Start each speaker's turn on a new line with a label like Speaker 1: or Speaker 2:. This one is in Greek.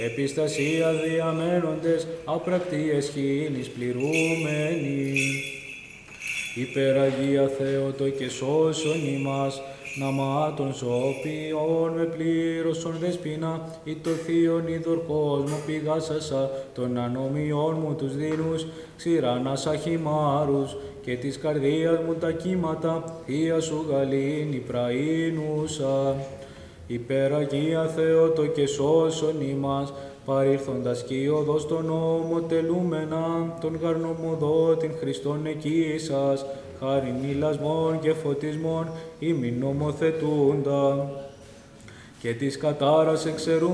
Speaker 1: Επιστασία διαμένοντες, απρακτή εσχήνης πληρούμενη. Υπεραγία Θεότο και σώσον ημάς, ναμάτων σώπιον με πλήρωσον δεσπίνα, ή το θείον είδωρ κόσμο πηγάσασα, των ανομιών μου τους δίνους, ξηράνασα χυμάρους, και της καρδίας μου τα κύματα, θεία σου γαλήνη πραΐνουσα. Υπεραγία Θεότο και σώσον ημάς, παρήρθοντας κύοδος τον νόμο τελούμενα, τον γαρνομοδότην Χριστόν εκείσας, χάριν ηλασμών και φωτισμών, ημιν νομοθετούντα, και της κατάρας εξαιρούν